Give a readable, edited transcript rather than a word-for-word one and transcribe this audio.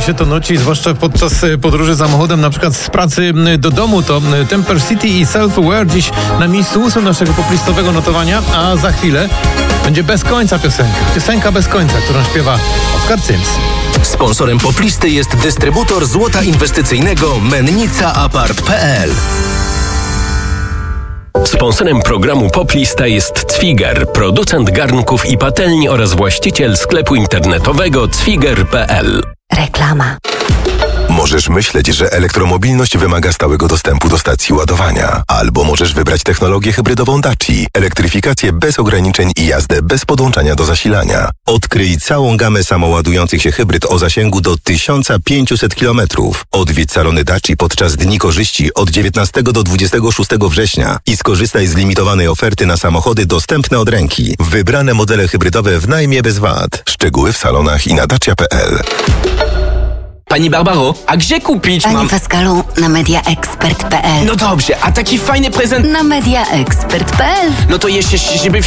się to nuci, zwłaszcza podczas podróży samochodem, na przykład z pracy do domu, to Temper City i Self-Aware dziś na miejscu 8 naszego poplistowego notowania, a za chwilę będzie bez końca piosenka bez końca, którą śpiewa Oskar Cyms. Sponsorem poplisty jest dystrybutor złota inwestycyjnego mennica-apart.pl. Sponsorem programu Poplista jest Cwiger, producent garnków i patelni oraz właściciel sklepu internetowego cwiger.pl. Reklama. Możesz myśleć, że elektromobilność wymaga stałego dostępu do stacji ładowania. Albo możesz wybrać technologię hybrydową Daci, elektryfikację bez ograniczeń i jazdę bez podłączania do zasilania. Odkryj całą gamę samoładujących się hybryd o zasięgu do 1500 km. Odwiedź salony Daci podczas Dni Korzyści od 19 do 26 września i skorzystaj z limitowanej oferty na samochody dostępne od ręki. Wybrane modele hybrydowe w najmie bez VAT. Szczegóły w salonach i na dacia.pl. Pani Barbaro, a gdzie kupić Panie Pascalu, na mediaexpert.pl. No dobrze, a taki fajny prezent... Na mediaexpert.pl. No to jeszcze, żeby